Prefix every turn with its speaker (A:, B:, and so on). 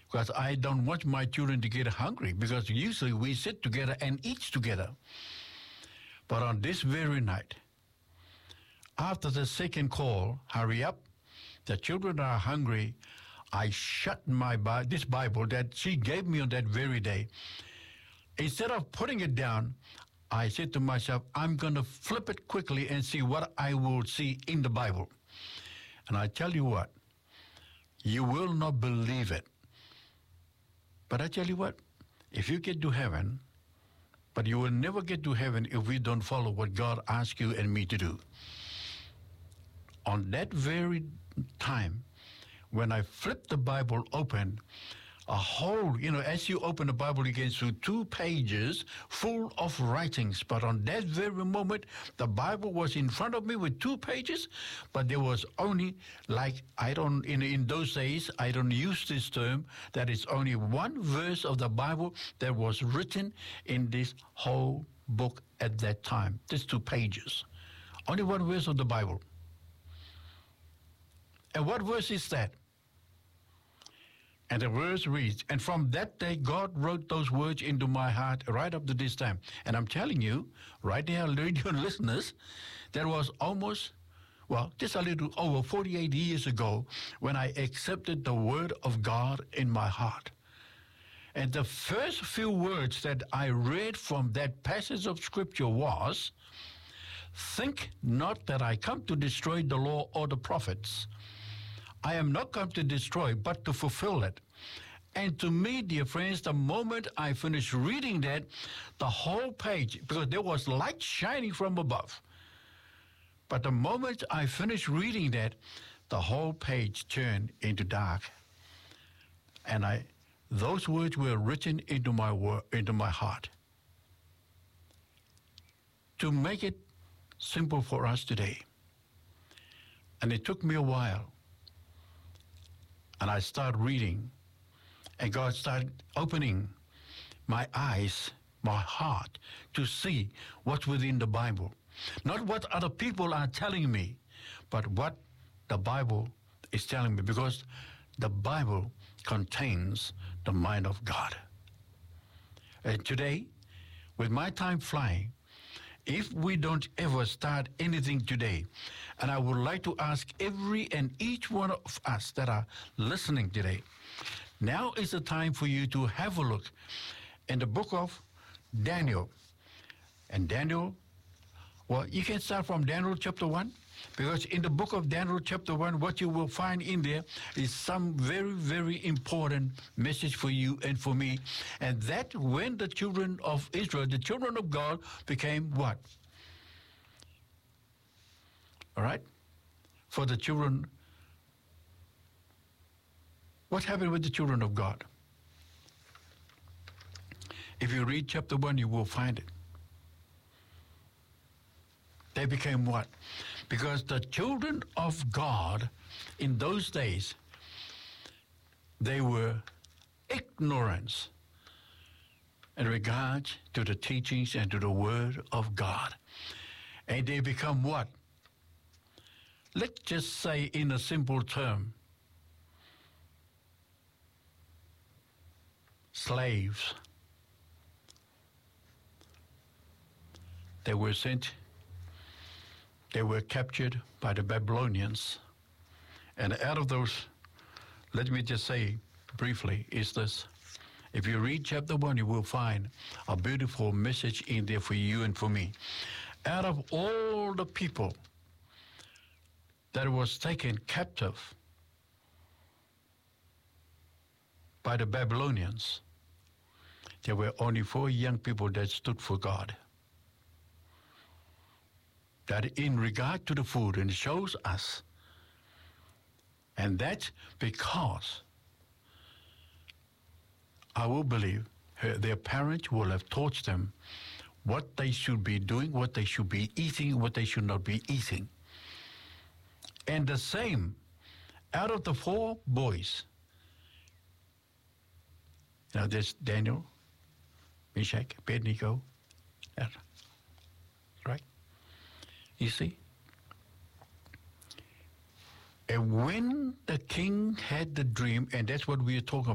A: because I don't want my children to get hungry, because usually we sit together and eat together. But on this very night, after the second call, hurry up, the children are hungry, I shut this Bible that she gave me on that very day. Instead of putting it down, I said to myself, I'm going to flip it quickly and see what I will see in the Bible. And I tell you what, you will not believe it. But I tell you what, if you get to heaven, but you will never get to heaven if we don't follow what God asks you and me to do. On that very time, when I flipped the Bible open, a whole, as you open the Bible, you get through 2 pages full of writings. But on that very moment, the Bible was in front of me with 2 pages, but there was only, in those days, I don't use this term, that is only 1 verse of the Bible that was written in this whole book at that time. Just 2 pages. Only 1 verse of the Bible. And what verse is that? And the verse reads, and from that day, God wrote those words into my heart right up to this time. And I'm telling you, right now, radio listeners, that was just a little over 48 years ago when I accepted the word of God in my heart. And the first few words that I read from that passage of Scripture was, think not that I come to destroy the law or the prophets. I am not come to destroy, but to fulfill it. And to me, dear friends, the moment I finished reading that, the whole page, because there was light shining from above. But the moment I finished reading that, the whole page turned into dark. And those words were written into my heart. To make it simple for us today. And it took me a while. And I started reading, and God started opening my eyes, my heart, to see what's within the Bible. Not what other people are telling me, but what the Bible is telling me, because the Bible contains the mind of God. And today, with my time flying, if we don't ever start anything today, and I would like to ask every and each one of us that are listening today, now is the time for you to have a look in the book of Daniel. And Daniel, you can start from Daniel chapter 1, because in the book of Daniel chapter 1, what you will find in there is some very, very important message for you and for me. And that when the children of Israel, the children of God, became what? All right? For the children, what happened with the children of God? If you read chapter 1, you will find it. They became what? Because the children of God in those days, they were ignorant in regard to the teachings and to the word of God. And they become what? Let's just say in a simple term, slaves. They were captured by the Babylonians. And out of those, let me just say briefly, is this. If you read chapter 1, you will find a beautiful message in there for you and for me. Out of all the people that was taken captive by the Babylonians, there were only 4 young people that stood for God. That in regard to the food, and it shows us, and that's because I will believe their parents will have taught them what they should be doing, what they should be eating, what they should not be eating. And the same, out of the 4 boys, there's Daniel, Meshach, Abednego, right? You see? And when the king had the dream, and that's what we are talking about,